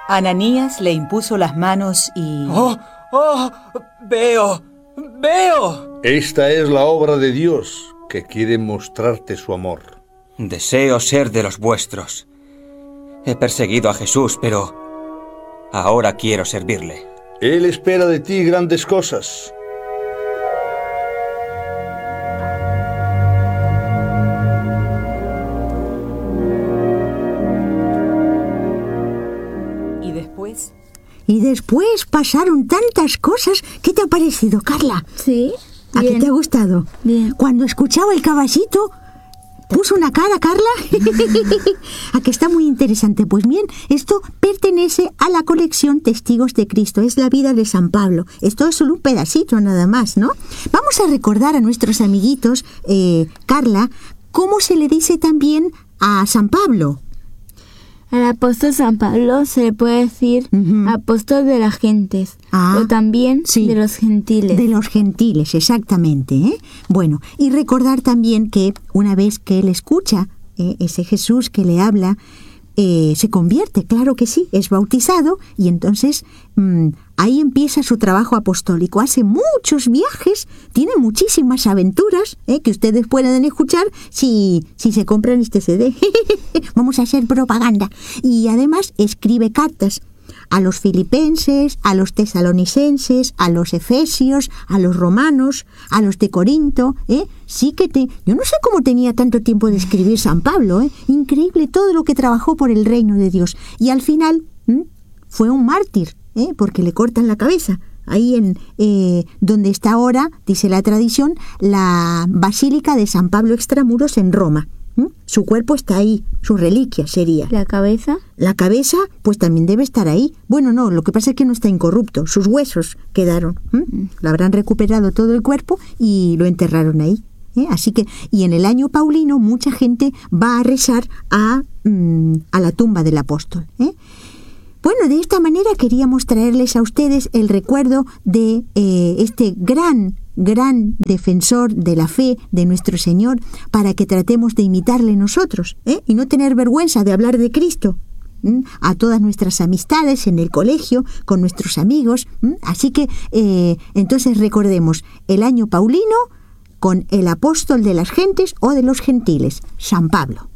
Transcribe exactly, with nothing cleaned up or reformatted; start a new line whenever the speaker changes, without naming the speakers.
Ananías le impuso las manos y...
¡Oh! ¡Oh! ¡Veo! ¡Veo!
Esta es la obra de Dios, que quiere mostrarte su amor.
Deseo ser de los vuestros. He perseguido a Jesús, pero ahora quiero servirle.
Él espera de ti grandes cosas.
Y después...
Y después pasaron tantas cosas. ¿Qué te ha parecido, Carla?
Sí,
¿A
bien.
qué te ha gustado?
Bien.
Cuando escuchaba el caballito, puso una cara, Carla. ¿A que está muy interesante? Pues bien, esto pertenece a la colección Testigos de Cristo. Es la vida de San Pablo. Esto es solo un pedacito nada más, ¿no? Vamos a recordar a nuestros amiguitos, eh, Carla, cómo se le dice también a San Pablo.
Al apóstol San Pablo se le puede decir
Ujú.
apóstol de las gentes,
Ah,
o también
sí.
de los gentiles.
De los gentiles, exactamente, ¿eh? Bueno, y recordar también que una vez que él escucha eh, ese Jesús que le habla, eh, se convierte, claro que sí, es bautizado y entonces mmm, ahí empieza su trabajo apostólico. Hace muchos viajes, tiene muchísimas aventuras eh, que ustedes pueden escuchar si, si se compran este C D. Vamos a hacer propaganda. Y además escribe cartas a los filipenses, a los tesalonicenses, a los efesios, a los romanos, a los de Corinto, ¿eh? Sí que te... Yo no sé cómo tenía tanto tiempo de escribir San Pablo, ¿eh? Increíble todo lo que trabajó por el reino de Dios. Y al final ¿eh? fue un mártir, ¿eh? Porque le cortan la cabeza. Ahí en eh, donde está ahora, dice la tradición, la Basílica de San Pablo Extramuros en Roma. ¿Mm? Su cuerpo está ahí, su reliquia sería.
¿La cabeza?
La cabeza, pues también debe estar ahí. Bueno, no, lo que pasa es que no está incorrupto. Sus huesos quedaron. ¿Mm? Lo habrán recuperado todo el cuerpo y lo enterraron ahí. ¿eh? Así que, y en el año paulino mucha gente va a rezar a, mm, a la tumba del apóstol. ¿eh? Bueno, de esta manera queríamos traerles a ustedes el recuerdo de eh, este gran, gran defensor de la fe de nuestro Señor para que tratemos de imitarle nosotros ¿eh? y no tener vergüenza de hablar de Cristo ¿m? a todas nuestras amistades en el colegio, con nuestros amigos. ¿m? Así que eh, entonces recordemos el año paulino con el apóstol de las gentes o de los gentiles, San Pablo.